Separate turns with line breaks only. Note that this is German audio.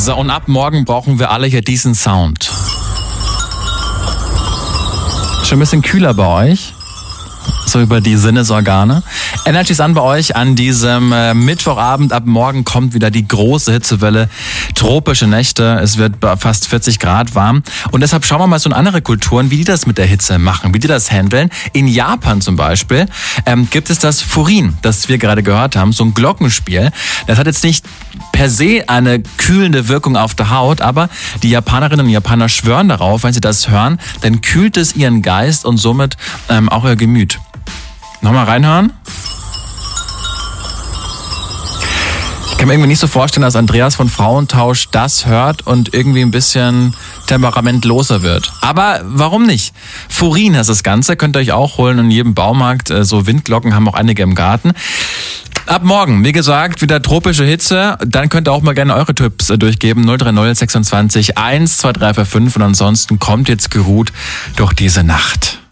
So, und ab morgen brauchen wir alle hier diesen Sound. Schon ein bisschen kühler bei euch? So über die Sinnesorgane. Energy ist an bei euch an diesem Mittwochabend. Ab morgen kommt wieder die große Hitzewelle. Tropische Nächte. Es wird fast 40 Grad warm. Und deshalb schauen wir mal so in andere Kulturen, wie die das mit der Hitze machen, wie die das handeln. In Japan zum Beispiel gibt es das Furin, das wir gerade gehört haben. So ein Glockenspiel. Das hat jetzt nicht per se eine kühlende Wirkung auf der Haut, aber die Japanerinnen und Japaner schwören darauf, wenn sie das hören, dann kühlt es ihren Geist und somit auch ihr Gemüt. Nochmal reinhören. Ich kann mir irgendwie nicht so vorstellen, dass Andreas von Frauentausch das hört und irgendwie ein bisschen temperamentloser wird. Aber warum nicht? Furin heißt das Ganze, könnt ihr euch auch holen in jedem Baumarkt. So Windglocken haben auch einige im Garten. Ab morgen, wie gesagt, wieder tropische Hitze. Dann könnt ihr auch mal gerne eure Tipps durchgeben. 030 26 1 2 3 4 5 und ansonsten kommt jetzt geruht durch diese Nacht.